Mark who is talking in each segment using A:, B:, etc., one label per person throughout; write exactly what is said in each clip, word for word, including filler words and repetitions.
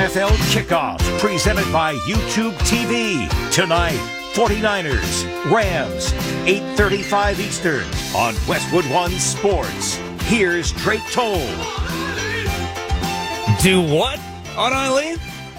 A: F L Kickoff, presented by YouTube T V. Tonight, forty-niners, Rams, eight thirty-five Eastern on Westwood One Sports. Here's Drake Toll.
B: Do what on Eileen?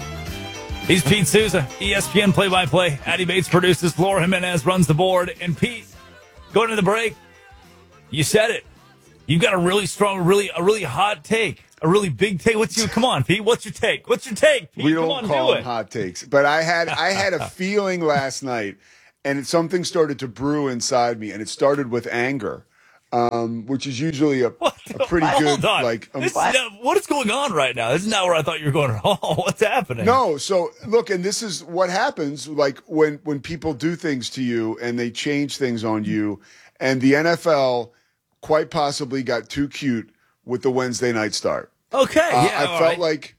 B: He's Pete Souza, E S P N play-by-play. Addy Bates produces. Laura Jimenez runs the board. And Pete, going to the break, you said it. You've got a really strong, really a really hot take, a really big take. What's your? Come on, Pete. What's your take? What's your take, Pete?
C: We don't
B: come on,
C: call
B: do
C: them
B: it.
C: hot takes, but I had I had a feeling last night, and something started to brew inside me, and it started with anger, um, which is usually a, a pretty
B: Hold
C: good
B: on.
C: like. Um,
B: This is not- what is going on right now? This is not where I thought you were going. Oh, what's happening?
C: No, so look, and this is what happens like when when people do things to you and they change things on you, and the N F L quite possibly got too cute with the Wednesday night start.
B: Okay,
C: Uh,
B: yeah,
C: I
B: all
C: felt
B: right.
C: like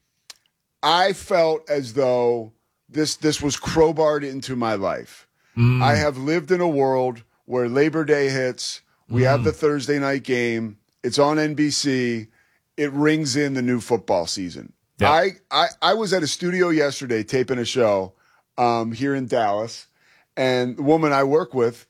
C: I felt as though this this was crowbarred into my life.
B: Mm.
C: I have lived in a world where Labor Day hits, we
B: Mm.
C: have the Thursday night game, it's on N B C, it rings in the new football season.
B: Yep.
C: I, I I was at a studio yesterday taping a show um, here in Dallas, and the woman I work with,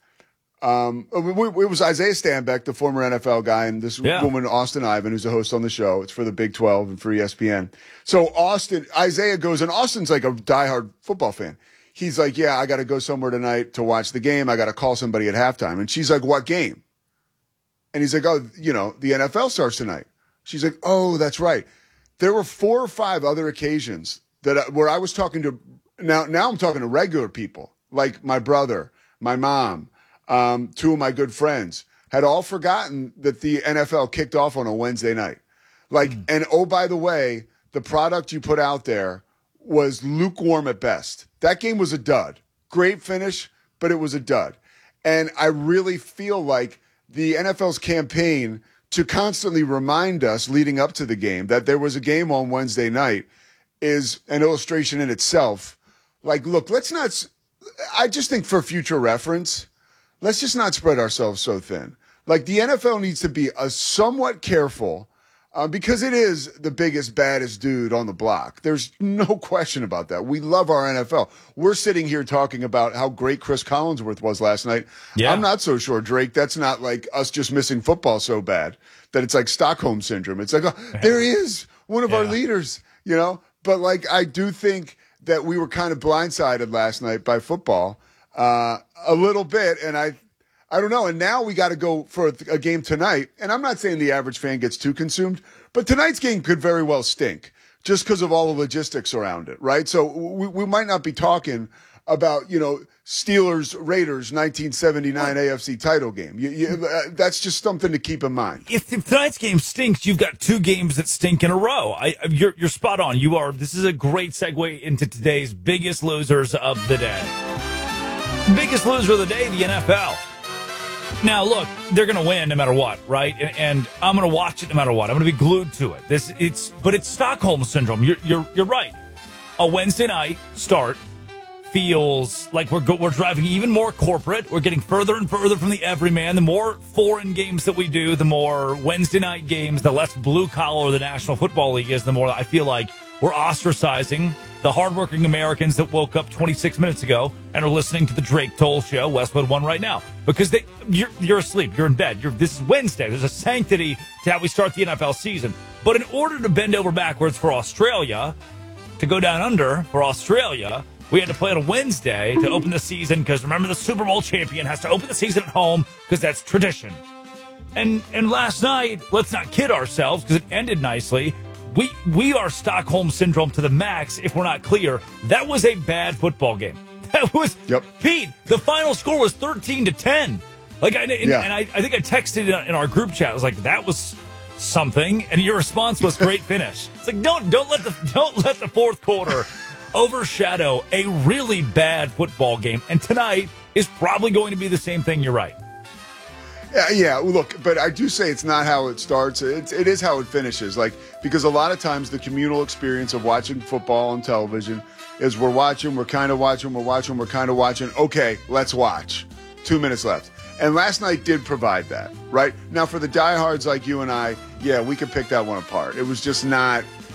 C: Um, it was Isaiah Stanbeck, the former N F L guy, and this
B: Yeah.
C: woman, Austin Ivan, who's a host on the show. It's for the Big twelve and for E S P N. So Austin, Isaiah goes, and Austin's like a diehard football fan. He's like, yeah, I got to go somewhere tonight to watch the game. I got to call somebody at halftime. And she's like, what game? And he's like, oh, you know, the N F L starts tonight. She's like, oh, that's right. There were four or five other occasions that I, where I was talking to, now, now I'm talking to regular people, like my brother, my mom, Um, two of my good friends had all forgotten that the N F L kicked off on a Wednesday night. Like, mm. and oh, by the way, the product you put out there was lukewarm at best. That game was a dud. Great finish, but it was a dud. And I really feel like the N F L's campaign to constantly remind us leading up to the game that there was a game on Wednesday night is an illustration in itself. Like, look, let's not, I just think for future reference, let's just not spread ourselves so thin. Like, the N F L needs to be a somewhat careful uh, because it is the biggest, baddest dude on the block. There's no question about that. We love our N F L. We're sitting here talking about how great Chris Collinsworth was last night.
B: Yeah.
C: I'm not so sure, Drake. That's not like us just missing football so bad that it's like Stockholm Syndrome. It's like, oh, there he is, one of
B: yeah.
C: our leaders, you know? But, like, I do think that we were kind of blindsided last night by football. Uh, a little bit, and I, I don't know. And now we got to go for a, a game tonight. And I'm not saying the average fan gets too consumed, but tonight's game could very well stink just because of all the logistics around it, right? So we, we might not be talking about, you know, Steelers Raiders nineteen seventy-nine A F C title game. You, you, uh, that's just something to keep in mind.
B: If, if tonight's game stinks, you've got two games that stink in a row. I, you're, you're spot on. You are. This is a great segue into today's biggest losers of the day. Biggest loser of the day, the N F L. Now, look, they're going to win no matter what, right? And, and I'm going to watch it no matter what. I'm going to be glued to it. This, it's, but it's Stockholm Syndrome. You're, you're, you're right. A Wednesday night start feels like we're go, we're driving even more corporate. We're getting further and further from the everyman. The more foreign games that we do, the more Wednesday night games, the less blue collar the National Football League is, the more I feel like we're ostracizing the hardworking Americans that woke up twenty-six minutes ago and are listening to the Drake Toll Show, Westwood One, right now. Because they, you're, you're asleep. You're in bed. You're, this is Wednesday. There's a sanctity to how we start the N F L season. But in order to bend over backwards for Australia, to go down under for Australia, we had to play on a Wednesday to open the season because, remember, the Super Bowl champion has to open the season at home because that's tradition. And and last night, let's not kid ourselves because it ended nicely. We we are Stockholm Syndrome to the max if we're not clear. That was a bad football game. That was,
C: yep.
B: Pete, the final score was thirteen to ten. Like, I, and,
C: yeah.
B: and I, I think I texted in our group chat. I was like, that was something. And your response was great finish. It's like, don't don't let the don't let the fourth quarter overshadow a really bad football game. And tonight is probably going to be the same thing. You're right.
C: Yeah, yeah. Look, but I do say it's not how it starts. It's, it is how it finishes. Like, because a lot of times the communal experience of watching football on television is we're watching, we're kind of watching, we're watching, we're kind of watching. Okay, let's watch. Two minutes left. And last night did provide that, right? Now, for the diehards like you and I, yeah, we could pick that one apart. It was just not,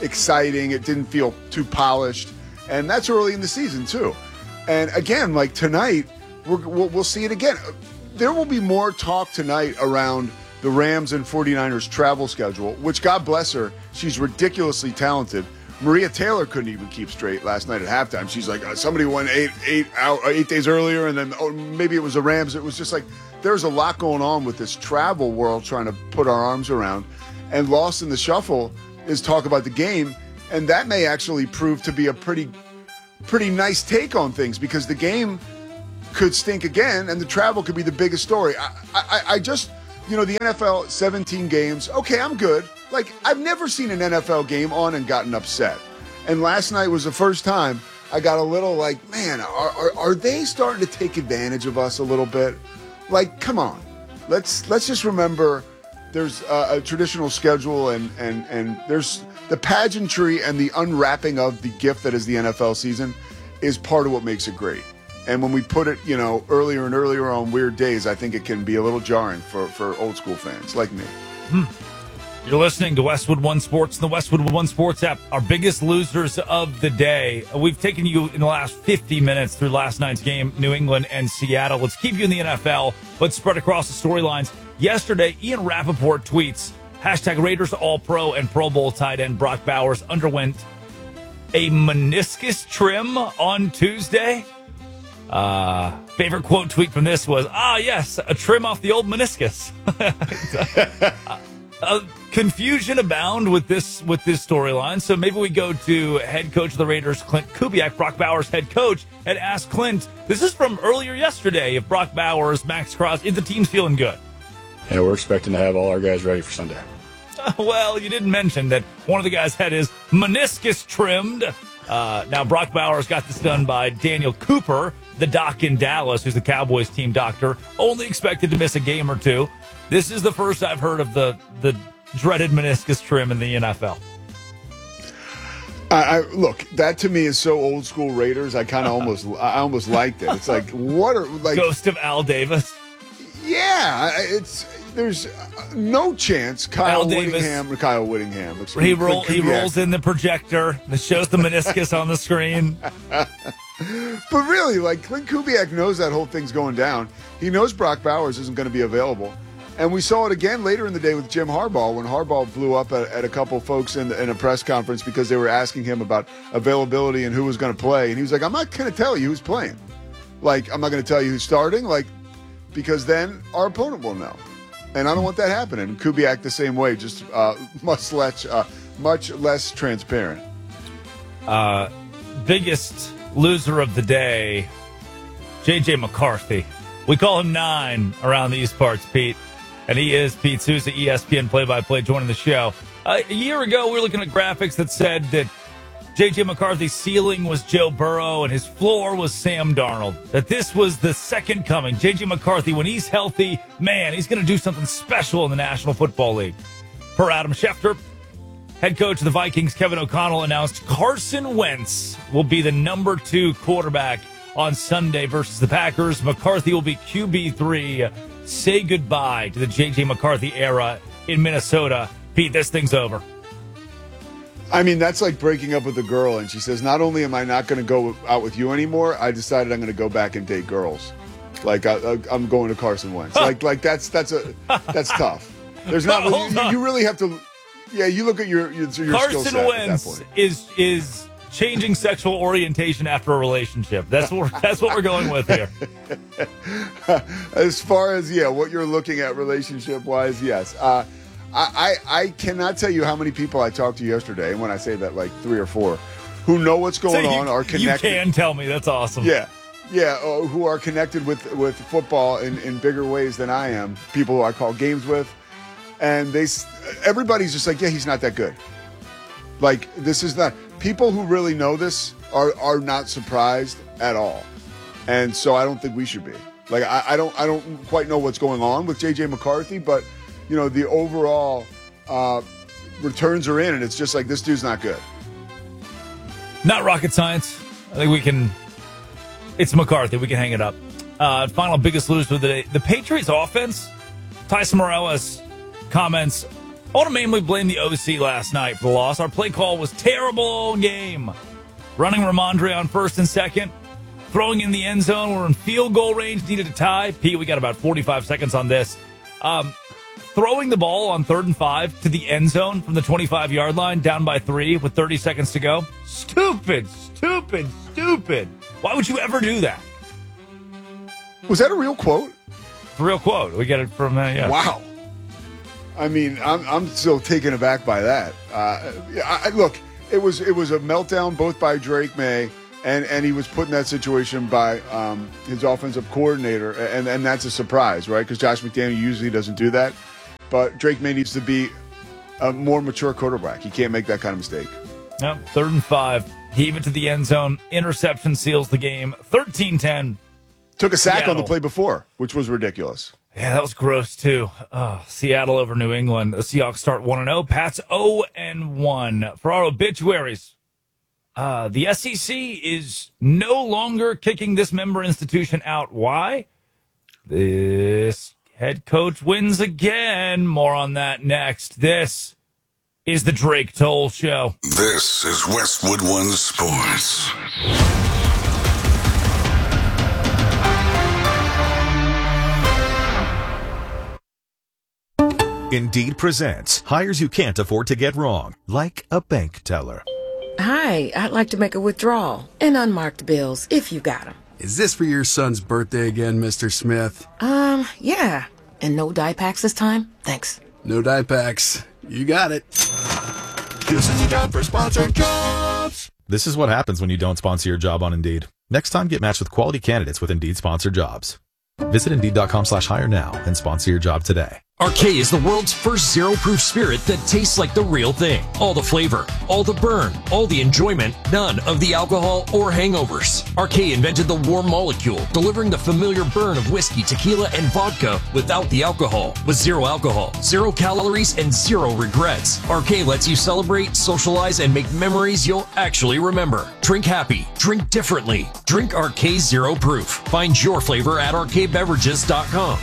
C: exciting. It didn't feel too polished. And that's early in the season, too. And again, like tonight, we're, we'll, we'll see it again. There will be more talk tonight around the Rams and 49ers travel schedule, which, God bless her, she's ridiculously talented. Maria Taylor couldn't even keep straight last night at halftime. She's like, uh, somebody won eight, eight, out, eight days earlier, and then oh, maybe it was the Rams. It was just like there's a lot going on with this travel world trying to put our arms around. And lost in the shuffle is talk about the game, and that may actually prove to be a pretty, pretty nice take on things because the game could stink again, and the travel could be the biggest story. I, I, I just, you know, the N F L, seventeen games. Okay, I'm good. Like, I've never seen an N F L game on and gotten upset. And last night was the first time I got a little like, man, are, are, are they starting to take advantage of us a little bit? Like, come on. Let's let's just remember there's a, a traditional schedule and, and, and there's the pageantry and the unwrapping of the gift that is the N F L season is part of what makes it great. And when we put it, you know, earlier and earlier on weird days, I think it can be a little jarring for, for old school fans like me.
B: Hmm. You're listening to Westwood One Sports and the Westwood One Sports app. Our biggest losers of the day. We've taken you in the last fifty minutes through last night's game, New England and Seattle. Let's keep you in the N F L, but spread across the storylines. Yesterday, Ian Rappaport tweets, hashtag Raiders All-Pro and Pro Bowl tight end Brock Bowers underwent a meniscus trim on Tuesday. Uh, favorite quote tweet from this was, ah, yes, a trim off the old meniscus. uh, uh, confusion abound with this with this storyline. So maybe we go to head coach of the Raiders, Clint Kubiak, Brock Bowers' head coach, and ask Clint, this is from earlier yesterday, if Brock Bowers, Max Crosby, if the team's feeling good.
D: Yeah, we're expecting to have all our guys ready for Sunday.
B: Well, you didn't mention that one of the guys had his meniscus trimmed. Uh, now, Brock Bowers got this done by Daniel Cooper, the doc in Dallas, who's the Cowboys team doctor, only expected to miss a game or two. This is the first I've heard of the, the dreaded meniscus trim in the N F L.
C: I, I look, that to me is so old school Raiders. I kind of almost, I almost liked it. It's like, what are like
B: Ghost of Al Davis?
C: Yeah, it's there's no chance Kyle
B: Al Davis.
C: Whittingham or Kyle Whittingham.
B: He roll, he rolls in the projector that shows the meniscus on the screen.
C: But really, like, Clint Kubiak knows that whole thing's going down. He knows Brock Bowers isn't going to be available. And we saw it again later in the day with Jim Harbaugh when Harbaugh blew up at, at a couple folks in, in a press conference because they were asking him about availability and who was going to play. And he was like, I'm not going to tell you who's playing. Like, I'm not going to tell you who's starting, like, because then our opponent will know. And I don't want that happening. And Kubiak the same way, just uh, much less, uh, much less transparent.
B: Uh, biggest loser of the day, J J McCarthy. We call him Nine around these parts, Pete. And he is Pete Sousa, E S P N play-by-play, joining the show. Uh, a year ago, we were looking at graphics that said that J J McCarthy's ceiling was Joe Burrow and his floor was Sam Darnold. That this was the second coming. J J McCarthy, when he's healthy, man, he's going to do something special in the National Football League. Per Adam Schefter, head coach of the Vikings, Kevin O'Connell, announced Carson Wentz will be the number two quarterback on Sunday versus the Packers. McCarthy will be Q B three. Say goodbye to the J J McCarthy era in Minnesota. Pete, this thing's over.
C: I mean, that's like breaking up with a girl, and she says, not only am I not going to go out with you anymore, I decided I'm going to go back and date girls. Like, I, I, I'm going to Carson Wentz. like, like that's that's a that's tough. There's not.
B: Hold
C: you,
B: on.
C: you really have to. Yeah, you look at your your, your skill
B: Carson
C: set
B: Wentz
C: at that point.
B: is is changing sexual orientation after a relationship. That's what we're, that's what we're going with here.
C: As far as yeah, what you're looking at relationship wise, yes. Uh, I, I I cannot tell you how many people I talked to yesterday, and when I say that, like three or four, who know what's going
B: So you,
C: on, are connected.
B: You can tell me. That's awesome.
C: Yeah, yeah, uh, who are connected with with football in, in bigger ways than I am. People who I call games with, and they everybody's just like, yeah, he's not that good. Like, this is not. People who really know this are are not surprised at all, and so I don't think we should be. Like, I, I don't I don't quite know what's going on with J J McCarthy, but you know, the overall uh, returns are in, and it's just like, this dude's not good.
B: Not rocket science. I think we can. It's McCarthy. We can hang it up. Uh, final biggest loser of the day. The Patriots offense. Tyson Morales comments I want to mainly blame the O C last night for the loss. Our play call was terrible all game. Running Ramondre on first and second. Throwing in the end zone. We're in field goal range. Needed a tie. Pete, we got about forty-five seconds on this. Um, throwing the ball on third and five to the end zone from the twenty-five-yard line, down by three with thirty seconds to go. Stupid, stupid, stupid. Why would you ever do that?
C: Was that a real quote?
B: Real quote. We get it from, uh, yeah.
C: Wow. I mean, I'm I'm still taken aback by that. Uh, I, look, it was it was a meltdown both by Drake May and, and he was put in that situation by um, his offensive coordinator, and, and that's a surprise, right? Because Josh McDaniel usually doesn't do that. But Drake May needs to be a more mature quarterback. He can't make that kind of mistake.
B: No, third and five. Heave it to the end zone. Interception seals the game. thirteen ten.
C: Took a sack
B: Seattle.
C: on the play before, which was ridiculous.
B: Yeah, that was gross, too. Oh, Seattle over New England. The Seahawks start one and oh. Pats oh and one. For our obituaries, uh, the S E C is no longer kicking this member institution out. Why? This head coach wins again. More on that next. This is the Drake Toll Show.
E: This is Westwood One Sports.
F: Indeed presents hires you can't afford to get wrong, like a bank teller.
G: Hi, I'd like to make a withdrawal and unmarked bills, if you got them.
H: Is this for your son's birthday again, Mister Smith?
G: Um, yeah. And no dye packs this time? Thanks.
H: No dye packs. You got it.
E: This is your job for sponsored jobs.
F: This is what happens when you don't sponsor your job on Indeed. Next time, get matched with quality candidates with Indeed sponsored jobs. Visit Indeed.com slash hire now and sponsor your job today.
I: Arcade is the world's first zero-proof spirit that tastes like the real thing. All the flavor, all the burn, all the enjoyment, none of the alcohol or hangovers. Arcade invented the warm molecule, delivering the familiar burn of whiskey, tequila, and vodka without the alcohol. With zero alcohol, zero calories, and zero regrets. Arcade lets you celebrate, socialize, and make memories you'll actually remember. Drink happy. Drink differently. Drink Arcade Zero Proof. Find your flavor at arcade beverages dot com.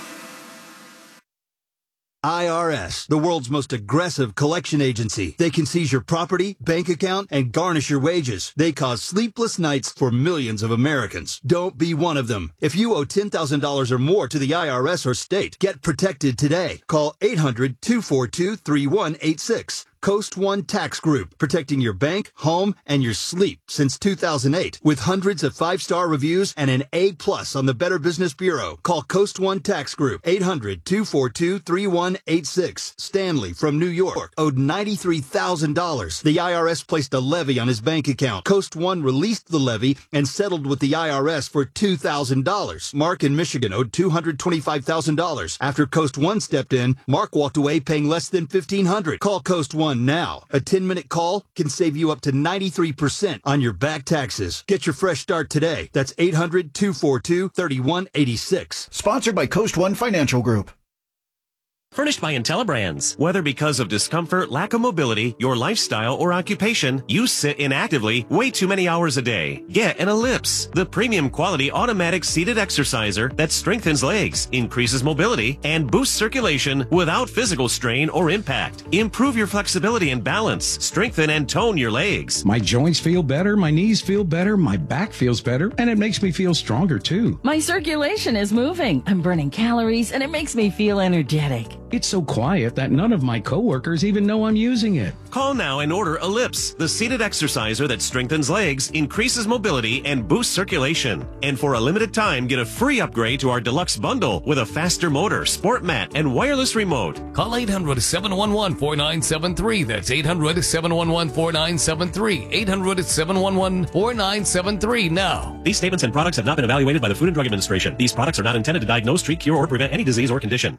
J: I R S, the world's most aggressive collection agency. They can seize your property, bank account, and garnish your wages. They cause sleepless nights for millions of Americans. Don't be one of them. If you owe ten thousand dollars or more to the I R S or state, get protected today. Call eight hundred, two four two, three one eight six. Coast One Tax Group, protecting your bank, home, and your sleep since two thousand eight. With hundreds of five-star reviews and an A plus on the Better Business Bureau. Call Coast One Tax Group, eight hundred, two four two, three one eight six. Stanley from New York owed ninety-three thousand dollars. The I R S placed a levy on his bank account. Coast One released the levy and settled with the I R S for two thousand dollars. Mark in Michigan owed two hundred twenty-five thousand dollars. After Coast One stepped in, Mark walked away paying less than fifteen hundred dollars. Call Coast One now. A ten-minute call can save you up to ninety-three percent on your back taxes. Get your fresh start today. That's eight hundred, two four two, three one eight six.
K: Sponsored by Coast One Financial Group.
L: Furnished by IntelliBrands. Whether because of discomfort, lack of mobility, your lifestyle, or occupation, you sit inactively way too many hours a day. Get an Ellipse, the premium quality automatic seated exerciser that strengthens legs, increases mobility, and boosts circulation without physical strain or impact. Improve your flexibility and balance. Strengthen and tone your legs.
M: My joints feel better, my knees feel better, my back feels better, and it makes me feel stronger too.
N: My circulation is moving. I'm burning calories, and it makes me feel energetic.
M: It's so quiet that none of my coworkers even know I'm using it.
L: Call now and order Ellipse, the seated exerciser that strengthens legs, increases mobility, and boosts circulation. And for a limited time, get a free upgrade to our deluxe bundle with a faster motor, sport mat, and wireless remote.
I: Call eight hundred, seven one one, four nine seven three. That's eight hundred, seven one one, four nine seven three. eight hundred, seven one one, four nine seven three now.
L: These statements and products have not been evaluated by the Food and Drug Administration. These products are not intended to diagnose, treat, cure, or prevent any disease or condition.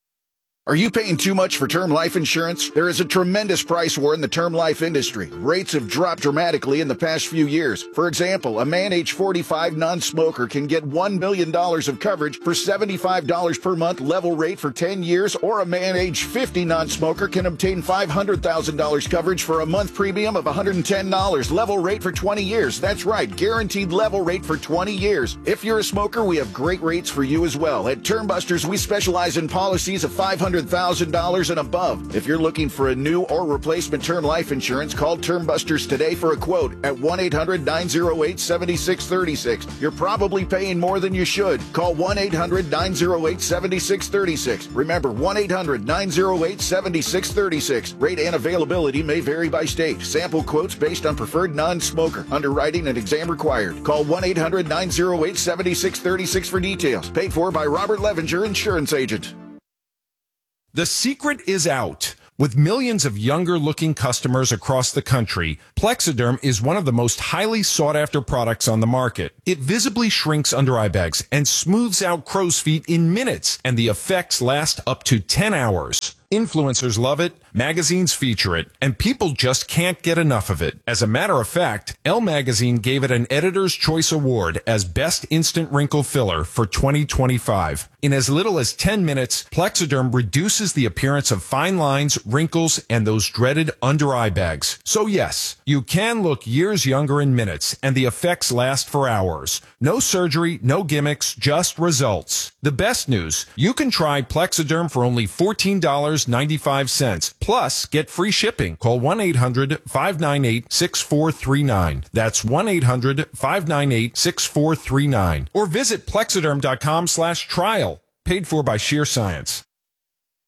K: Are you paying too much for term life insurance? There is a tremendous price war in the term life industry. Rates have dropped dramatically in the past few years. For example, a man age forty-five non-smoker can get one million dollars of coverage for seventy-five dollars per month level rate for ten years, or a man age fifty non-smoker can obtain five hundred thousand dollars coverage for a month premium of one hundred ten dollars level rate for twenty years. That's right, guaranteed level rate for twenty years. If you're a smoker, we have great rates for you as well. At Term Busters, we specialize in policies of five hundred hundred thousand dollars and above. If you're looking for a new or replacement term life insurance, call Term Busters today for a quote at one eight hundred nine oh eight seven six three six. You're probably paying more than you should. Call one eight hundred nine oh eight seven six three six. Remember, one eight hundred nine oh eight seven six three six. Rate and availability may vary by state. Sample quotes based on preferred non-smoker. Underwriting and exam required. Call one eight hundred nine oh eight seven six three six for details. Paid for by Robert Levinger, Insurance Agent.
O: The secret is out. With millions of younger-looking customers across the country, Plexiderm is one of the most highly sought-after products on the market. It visibly shrinks under eye bags and smooths out crow's feet in minutes, and the effects last up to ten hours. Influencers love it, magazines feature it, and people just can't get enough of it. As a matter of fact, Elle Magazine gave it an Editor's Choice Award as Best Instant Wrinkle Filler for twenty twenty-five. In as little as ten minutes, Plexiderm reduces the appearance of fine lines, wrinkles, and those dreaded under-eye bags. So yes, you can look years younger in minutes, and the effects last for hours. No surgery, no gimmicks, just results. The best news, you can try Plexiderm for only fourteen dollars and ninety-five cents. Plus, get free shipping. Call one eight hundred five nine eight six four three nine. That's one eight hundred five nine eight six four three nine. Or visit plexiderm dot com slash trial. Paid for by Sheer Science.